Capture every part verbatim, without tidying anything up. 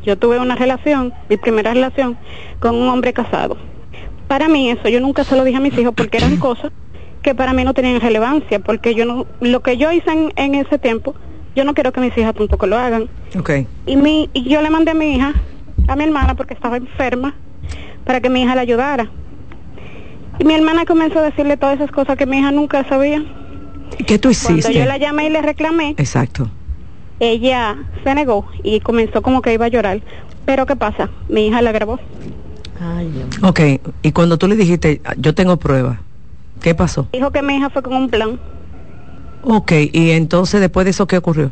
yo tuve una relación, mi primera relación, con un hombre casado. Para mí eso, yo nunca se lo dije a mis hijos porque eran cosas que para mí no tenían relevancia, porque yo no, lo que yo hice en, en ese tiempo, yo no quiero que mis hijas tampoco lo hagan. Okay. Y, mi, y yo le mandé a mi hija, a mi hermana, porque estaba enferma, para que mi hija la ayudara. Y mi hermana comenzó a decirle todas esas cosas que mi hija nunca sabía. ¿Qué tú hiciste? Cuando yo la llamé y le reclamé, exacto, ella se negó y comenzó como que iba a llorar. Pero ¿qué pasa? Mi hija la grabó. Ay, Dios. Ok, y cuando tú le dijiste, yo tengo pruebas, ¿qué pasó? Dijo que mi hija fue con un plan. Ok, y entonces después de eso, ¿qué ocurrió?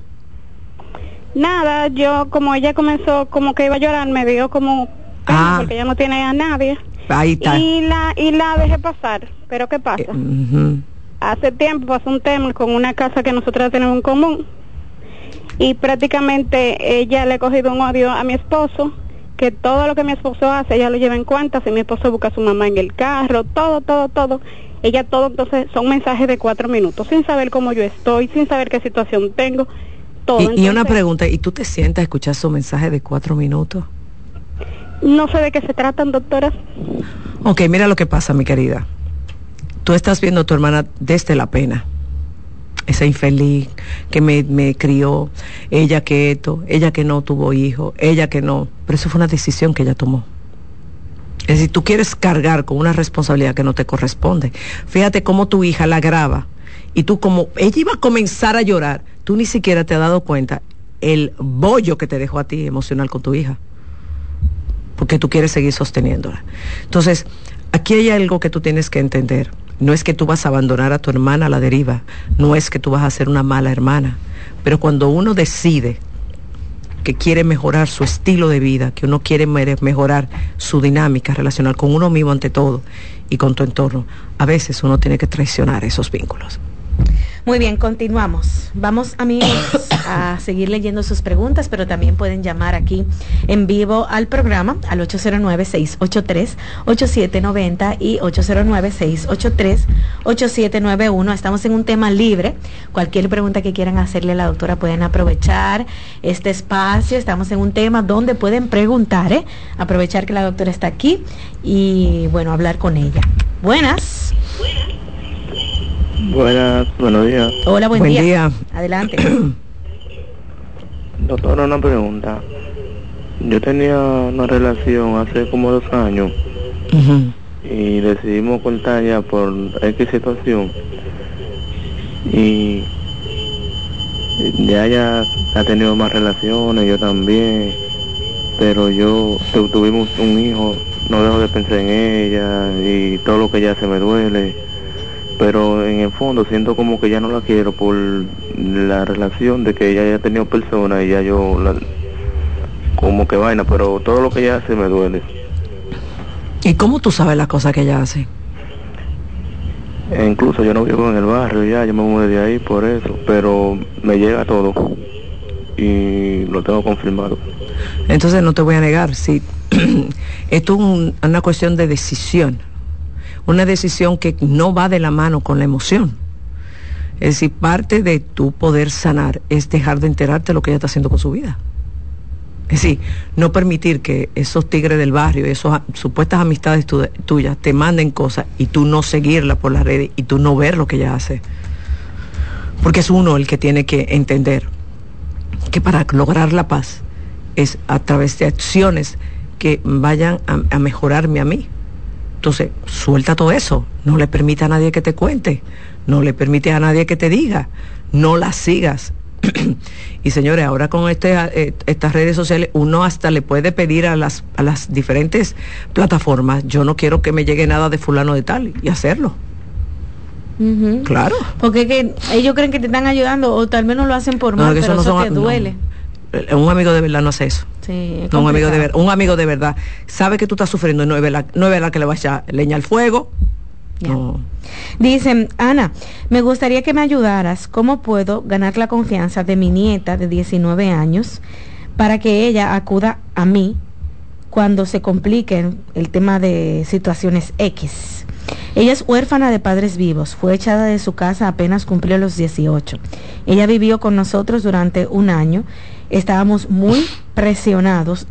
Nada, yo como ella comenzó como que iba a llorar, me dio como pena, ah, porque ella no tiene a nadie. Ahí está. Y la, y la dejé pasar. Pero ¿qué pasa? Uh-huh. Hace tiempo pasó un tema con una casa que nosotros tenemos en común. Y prácticamente ella le ha cogido un odio a mi esposo, que todo lo que mi esposo hace, ella lo lleva en cuenta. Si mi esposo busca a su mamá en el carro, todo, todo, todo. Ella todo, entonces son mensajes de cuatro minutos, sin saber cómo yo estoy, sin saber qué situación tengo, todo. Y, entonces, y una pregunta, ¿y tú te sientas a escuchar su mensaje de cuatro minutos? No sé de qué se tratan, doctora. Ok, mira lo que pasa, mi querida. Tú estás viendo a tu hermana desde la pena. Esa infeliz que me, me crió, ella que esto, ella que no tuvo hijo, ella que no. Pero eso fue una decisión que ella tomó. Es decir, tú quieres cargar con una responsabilidad que no te corresponde. Fíjate cómo tu hija la graba y tú como, ella iba a comenzar a llorar, tú ni siquiera te has dado cuenta el bollo que te dejó a ti emocional con tu hija. Porque tú quieres seguir sosteniéndola. Entonces, aquí hay algo que tú tienes que entender. No es que tú vas a abandonar a tu hermana a la deriva, no es que tú vas a ser una mala hermana, pero cuando uno decide que quiere mejorar su estilo de vida, que uno quiere mejorar su dinámica relacional con uno mismo ante todo y con tu entorno, a veces uno tiene que traicionar esos vínculos. Muy bien, continuamos. Vamos, amigos, a seguir leyendo sus preguntas, pero también pueden llamar aquí en vivo al programa al ocho cero nueve, seis ocho tres, ocho siete nueve cero y ocho cero nueve, seis ocho tres, ocho siete nueve uno. Estamos en un tema libre. Cualquier pregunta que quieran hacerle a la doctora pueden aprovechar este espacio. Estamos en un tema donde pueden preguntar, ¿eh? Aprovechar que la doctora está aquí y, bueno, hablar con ella. Buenas. Buenas, buenos días. Hola, buen, buen día. día. Adelante. Doctora, una pregunta. Yo tenía una relación hace como dos años uh-huh. y decidimos cortar ya por X situación. Y ya ella ha tenido más relaciones, yo también, pero yo tu, tuvimos un hijo, no dejo de pensar en ella y todo lo que ella hace me duele. Pero en el fondo siento como que ya no la quiero por la relación de que ella haya tenido personas y ya yo la, como que vaina, pero todo lo que ella hace me duele. ¿Y cómo tú sabes las cosas que ella hace? E incluso yo no vivo en el barrio ya, yo me mudé de ahí por eso, pero me llega todo y lo tengo confirmado. Entonces no te voy a negar, sí, esto es un, una cuestión de decisión. Una decisión que no va de la mano con la emoción. Es decir, parte de tu poder sanar es dejar de enterarte de lo que ella está haciendo con su vida. Es decir, no permitir que esos tigres del barrio, esas supuestas amistades tu, tuyas, te manden cosas y tú no seguirla por las redes y tú no ver lo que ella hace. Porque es uno el que tiene que entender que para lograr la paz es a través de acciones que vayan a, a mejorarme a mí. Entonces, suelta todo eso, no le permite a nadie que te cuente, no le permite a nadie que te diga, no la sigas. Y señores, ahora con este, eh, estas redes sociales, uno hasta le puede pedir a las, a las diferentes plataformas, yo no quiero que me llegue nada de fulano de tal, y hacerlo. Uh-huh. Claro. Porque que ellos creen que te están ayudando, o tal vez no lo hacen por mal, no, pero eso, no eso son, te duele. No. Un amigo de verdad no hace eso. Sí, no, un amigo de ver, un amigo de verdad sabe que tú estás sufriendo y no es verdad, no es verdad que le va a echar leña al fuego. Ya. No. Dicen, Ana, me gustaría que me ayudaras. ¿Cómo puedo ganar la confianza de mi nieta de diecinueve años para que ella acuda a mí cuando se compliquen el tema de situaciones X? Ella es huérfana de padres vivos, fue echada de su casa apenas cumplió los dieciocho. Ella vivió con nosotros durante un año. Estábamos muy presionados